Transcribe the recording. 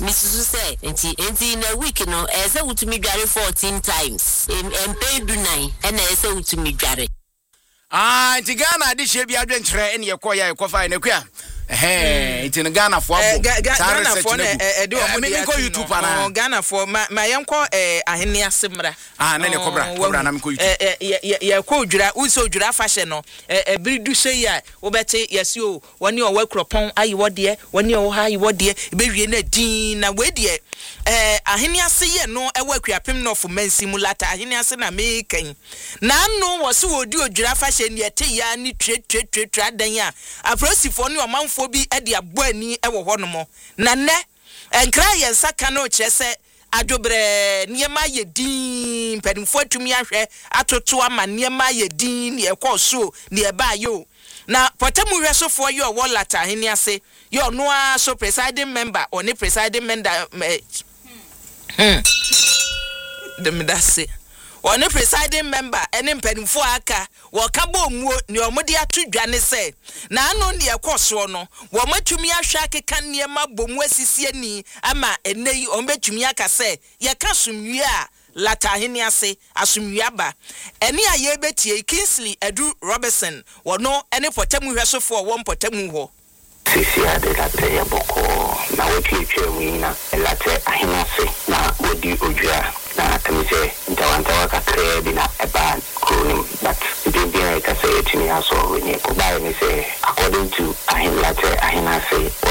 misusu say enti in a week no ese utumi dware 14 times pay do 9 and ese utumi dware enti Ghana de hye bia dwenkyerɛ ene yekoya yekofa ene kwa enti no Ghana fo abo Ghana fo na de o me ko YouTube ana Ghana fo ma yenko ahene asemra na ne kobra na me ko YouTube ye ko dwura uso dwura fashion no biridu hye ya wo bete yesi o woni o wakropon ayi wode woni o ha ayi wode be wie na din na we de ahene ase ye no ewakuapem no for man simulator ahene ase na me kan na no wo se wo di odwura fashion ye te ya ni tre dan ya aprosifo ne o fo bi e de abo ani e wo hono na ne enkra ye nsaka no kire se adwobre niema ye din pedimfo atumi ahwe atoto ama niema ye din ne ekoso ne e ba yo na potemu hwesofo ye o lata heni ase yo no a so presiding member or ne presiding member demidase One presiding member ene mpanimfo aka wo ka bo muo ne omode atodwane se na anu ne ekoso no wo matumi ahwe akeka ne ma bomu asisi ani ama enei ombetumi aka se ye ka sumwie a lata hene ase asumwie aba ene aye betie Kingsley Edu Robertson wono ene potemu hwesofo wo potemu ho sisi ade late ya boko na woti twemina late ahene ase na wodi odwa na temise ntawanta kakre bi na eba kronim but bibia ka say etini aso wenye ko ba ni say according to ahene late ahene ase